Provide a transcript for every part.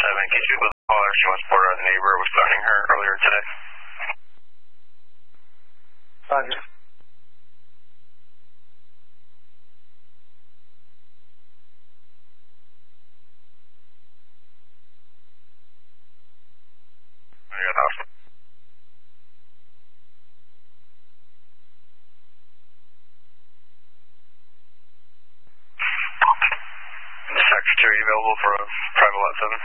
7, can you speak with the caller? She wants to report a neighbor was threatening her earlier today. Roger. The secretary available for a private lot 7?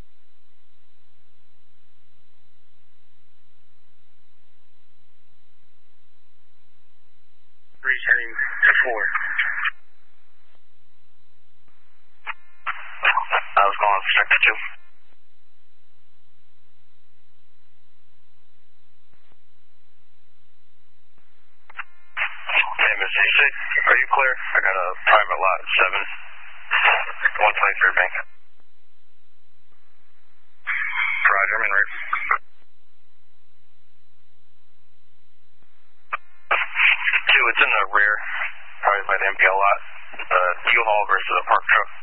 Returning to 4. I was calling for sector 2. Hey, Miss AC, are you clear? I got a private lot 7. 123 bank. Roger, I'm in route. 2, it's in the rear, probably by the MPL lot. U-Haul versus a park truck.